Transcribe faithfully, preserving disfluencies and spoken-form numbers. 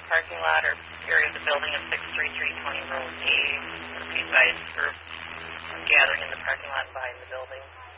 parking lot or area of the building at six three three twenty Road A, besides group gathering in the parking lot behind the building.